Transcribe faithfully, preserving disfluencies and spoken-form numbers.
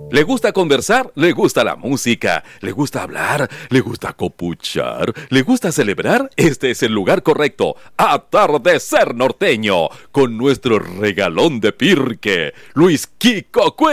¿Le gusta conversar? ¿Le gusta la música? ¿Le gusta hablar? ¿Le gusta copuchar? ¿Le gusta celebrar? Este es el lugar correcto. Atardecer Norteño, con nuestro regalón de Pirque, Luis Kiko Cuevas.